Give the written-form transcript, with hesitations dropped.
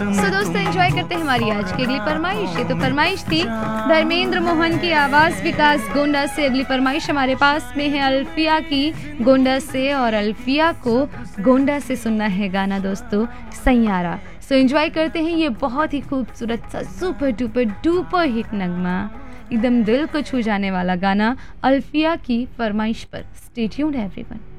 सो दोस्तों एंजॉय करते हैं हमारी आज की अगली फरमाइश। ये तो फरमाइश थी धर्मेंद्र मोहन की आवाज़ विकास गोंडा से। अगली फरमाइश हमारे पास में है अल्फिया की गोंडा से, और अल्फिया को गोंडा से सुनना है गाना दोस्तों सैयारा। सो एंजॉय करते हैं ये बहुत ही खूबसूरत सा सुपर डुपर डुपर हिट नगमा, एकदम दिल को छू जाने वाला गाना अल्फिया की फरमाइश पर। Stay tuned everyone.